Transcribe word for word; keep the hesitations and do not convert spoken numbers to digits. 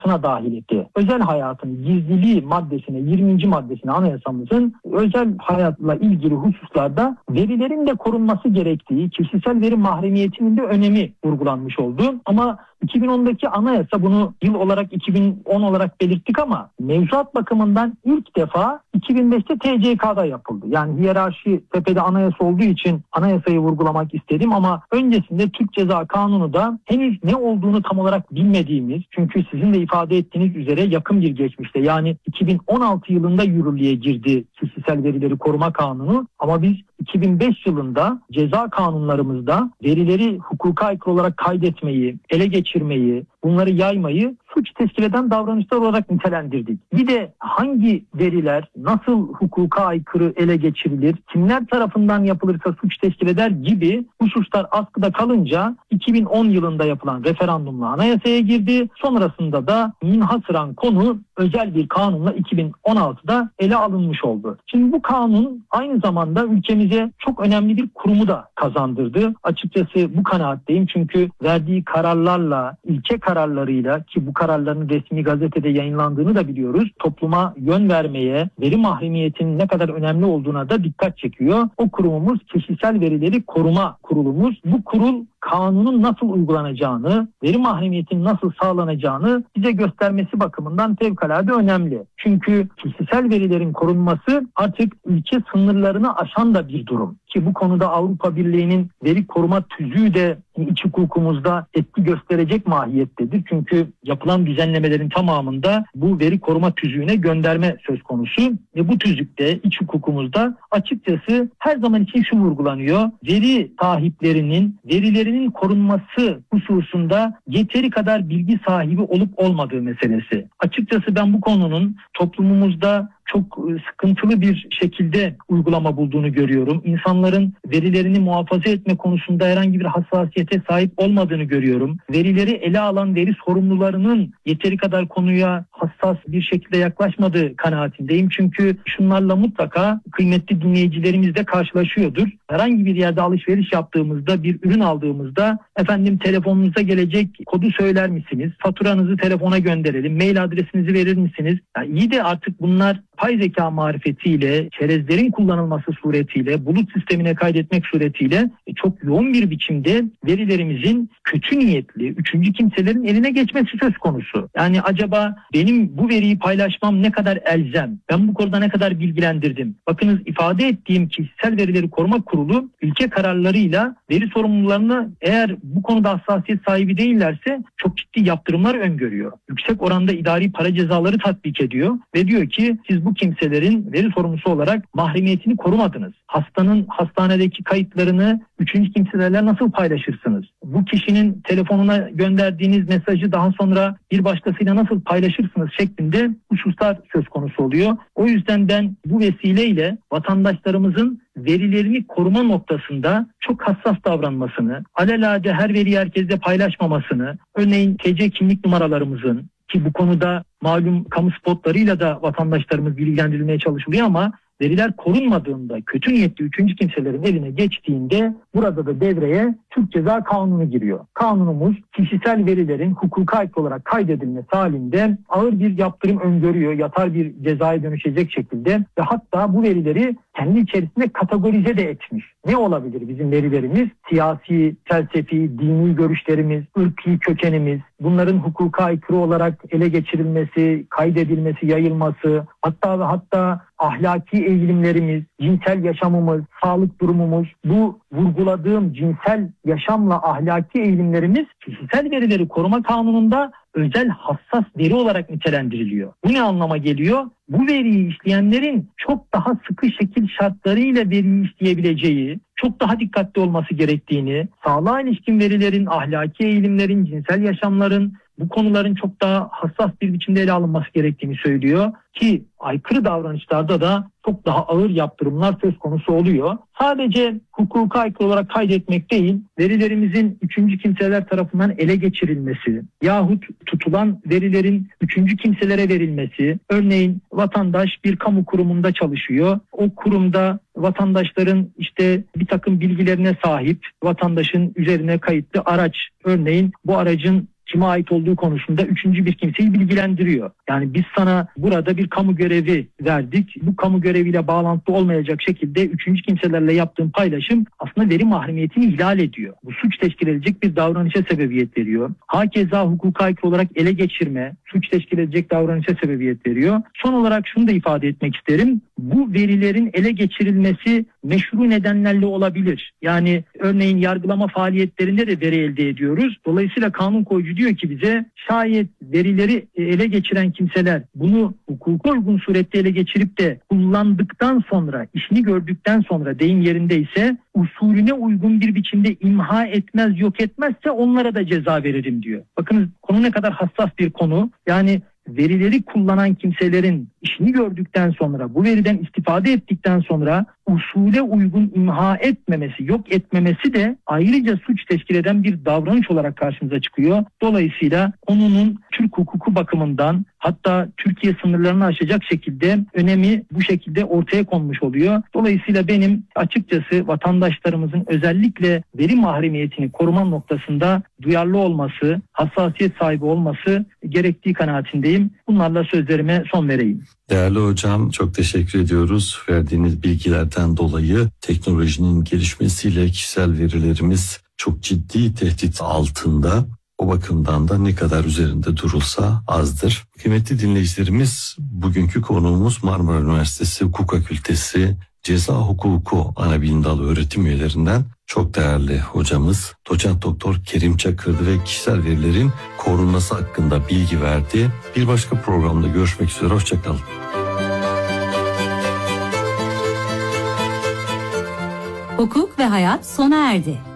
hayatına dahil etti. Özel hayatın gizliliği maddesine, yirminci maddesine anayasamızın özel hayatla ilgili hususlarda verilerin de korunması gerektiği, kişisel veri mahremiyetinin de önemi vurgulanmış oldu. Ama iki bin ondaki anayasa, bunu yıl olarak iki bin on olarak belirttik ama mevzuat bakımından ilk defa iki bin beşte T C K'da yapıldı. Yani hiyerarşi tepede anayasa olduğu için anayasayı vurgulamak istedim ama öncesinde Türk Ceza Kanunu da henüz ne olduğunu tam olarak bilmediğimiz, çünkü sizin de ifade ettiğiniz üzere yakın bir geçmişte, yani iki bin on altı yılında yürürlüğe girdi Kişisel Verileri Koruma Kanunu ama biz iki bin beş yılında ceza kanunlarımızda verileri hukuka aykırı olarak kaydetmeyi, ele geçirmeyi, bunları yaymayı suç teşkil eden davranışlar olarak nitelendirdik. Bir de hangi veriler nasıl hukuka aykırı ele geçirilir, kimler tarafından yapılırsa suç teşkil eder gibi hususlar askıda kalınca iki bin on yılında yapılan referandumla anayasaya girdi. Sonrasında da minhasıran konu özel bir kanunla iki bin on altıda ele alınmış oldu. Şimdi bu kanun aynı zamanda ülkemize çok önemli bir kurumu da kazandırdı. Açıkçası bu kanaatteyim, çünkü verdiği kararlarla, ilke kararlarıyla, ki bu kararların resmi gazetede yayınlandığını da biliyoruz, topluma yön vermeye, veri mahremiyetinin ne kadar önemli olduğuna da dikkat çekiyor. O kurumumuz Kişisel Verileri Koruma Kurulumuz. Bu kurul kanunun nasıl uygulanacağını, veri mahremiyetinin nasıl sağlanacağını bize göstermesi bakımından fevkalade önemli. Çünkü kişisel verilerin korunması artık ülke sınırlarını aşan da bir durum. Ki bu konuda Avrupa Birliği'nin veri koruma tüzüğü de iç hukukumuzda etki gösterecek mahiyettedir. Çünkü yapılan düzenlemelerin tamamında bu veri koruma tüzüğüne gönderme söz konusu. Ve bu tüzükte, iç hukukumuzda açıkçası her zaman için şu vurgulanıyor: veri sahiplerinin verilerinin korunması hususunda yeteri kadar bilgi sahibi olup olmadığı meselesi. Açıkçası ben bu konunun toplumumuzda çok sıkıntılı bir şekilde uygulama bulduğunu görüyorum. İnsanların verilerini muhafaza etme konusunda herhangi bir hassasiyete sahip olmadığını görüyorum. Verileri ele alan veri sorumlularının yeteri kadar konuya hassas bir şekilde yaklaşmadığı kanaatindeyim. Çünkü şunlarla mutlaka kıymetli dinleyicilerimiz de karşılaşıyordur. Herhangi bir yerde alışveriş yaptığımızda, bir ürün aldığımızda, efendim telefonunuza gelecek kodu söyler misiniz? Faturanızı telefona gönderelim, mail adresinizi verir misiniz? Ya iyi de artık bunlar yapay zeka marifetiyle, çerezlerin kullanılması suretiyle, bulut sistemine kaydetmek suretiyle e, çok yoğun bir biçimde verilerimizin kötü niyetli, üçüncü kimselerin eline geçmesi söz konusu. Yani acaba benim bu veriyi paylaşmam ne kadar elzem? Ben bu konuda ne kadar bilgilendirdim? Bakınız, ifade ettiğim Kişisel Verileri Koruma Kurulu ülke kararlarıyla veri sorumlularına eğer bu konuda hassasiyet sahibi değillerse çok ciddi yaptırımlar öngörüyor. Yüksek oranda idari para cezaları tatbik ediyor ve diyor ki siz bu kimselerin veri sorumlusu olarak mahremiyetini korumadınız. Hastanın hastanedeki kayıtlarını üçüncü kimselerle nasıl paylaşırsınız? Bu kişinin telefonuna gönderdiğiniz mesajı daha sonra bir başkasıyla nasıl paylaşırsınız şeklinde hususlar söz konusu oluyor. O yüzden ben bu vesileyle vatandaşlarımızın verilerini koruma noktasında çok hassas davranmasını, alelade her veriyi herkesle paylaşmamasını, örneğin T C kimlik numaralarımızın, ki bu konuda malum kamu spotlarıyla da vatandaşlarımız bilgilendirilmeye çalışılıyor ama veriler korunmadığında, kötü niyetli üçüncü kimselerin eline geçtiğinde burada da devreye Türk Ceza Kanunu giriyor. Kanunumuz kişisel verilerin hukuka aykırı olarak kaydedilmesi halinde ağır bir yaptırım öngörüyor, yatar bir cezaya dönüşecek şekilde ve hatta bu verileri kendi içerisinde kategorize de etmiş. Ne olabilir bizim verilerimiz? Siyasi, felsefi, dini görüşlerimiz, ırkî kökenimiz, bunların hukuka aykırı olarak ele geçirilmesi, kaydedilmesi, yayılması, hatta ve hatta ahlaki eğilimlerimiz, cinsel yaşamımız, sağlık durumumuz, bu vurguladığım cinsel yaşamla ahlaki eğilimlerimiz Kişisel Verileri Koruma Kanunu'nda özel hassas veri olarak nitelendiriliyor. Bu ne anlama geliyor? Bu veriyi işleyenlerin çok daha sıkı şekil şartlarıyla veriyi işleyebileceği, çok daha dikkatli olması gerektiğini, sağlığa ilişkin verilerin, ahlaki eğilimlerin, cinsel yaşamların, bu konuların çok daha hassas bir biçimde ele alınması gerektiğini söylüyor ki aykırı davranışlarda da çok daha ağır yaptırımlar söz konusu oluyor. Sadece hukuka aykırı olarak kaydetmek değil, verilerimizin üçüncü kimseler tarafından ele geçirilmesi yahut tutulan verilerin üçüncü kimselere verilmesi, örneğin vatandaş bir kamu kurumunda çalışıyor, o kurumda vatandaşların işte bir takım bilgilerine sahip, vatandaşın üzerine kayıtlı araç, örneğin bu aracın kime ait olduğu konusunda üçüncü bir kimseyi bilgilendiriyor. Yani biz sana burada bir kamu görevi verdik. Bu kamu göreviyle bağlantılı olmayacak şekilde üçüncü kimselerle yaptığın paylaşım aslında veri mahremiyetini ihlal ediyor. Bu suç teşkil edecek bir davranışa sebebiyet veriyor. Hakeza hukuka aykırı olarak ele geçirme, suç teşkil edecek davranışa sebebiyet veriyor. Son olarak şunu da ifade etmek isterim. Bu verilerin ele geçirilmesi meşru nedenlerle olabilir. Yani örneğin yargılama faaliyetlerinde de veri elde ediyoruz. Dolayısıyla kanun koyucu diyor ki bize şayet verileri ele geçiren kimseler bunu hukuka uygun surette ele geçirip de kullandıktan sonra, işini gördükten sonra deyim yerindeyse usulüne uygun bir biçimde imha etmez, yok etmezse onlara da ceza veririm diyor. Bakınız konu ne kadar hassas bir konu. Yani verileri kullanan kimselerin işini gördükten sonra, bu veriden istifade ettikten sonra usule uygun imha etmemesi, yok etmemesi de ayrıca suç teşkil eden bir davranış olarak karşımıza çıkıyor. Dolayısıyla konunun Türk hukuku bakımından hatta Türkiye sınırlarını aşacak şekilde önemi bu şekilde ortaya konmuş oluyor. Dolayısıyla benim açıkçası vatandaşlarımızın özellikle veri mahremiyetini koruma noktasında duyarlı olması, hassasiyet sahibi olması gerektiği kanaatindeyim. Bunlarla sözlerime son vereyim. Değerli hocam, çok teşekkür ediyoruz. Verdiğiniz bilgilerden dolayı teknolojinin gelişmesiyle kişisel verilerimiz çok ciddi tehdit altında. O bakımdan da ne kadar üzerinde durulsa azdır. Kıymetli dinleyicilerimiz, bugünkü konuğumuz Marmara Üniversitesi Hukuk Fakültesi Ceza Hukuku Anabilim Dalı öğretim üyelerinden çok değerli hocamız Doçent Doktor Kerim Çakır'dı ve kişisel verilerin korunması hakkında bilgi verdi. Bir başka programda görüşmek üzere, hoşçakalın. Hukuk ve hayat sona erdi.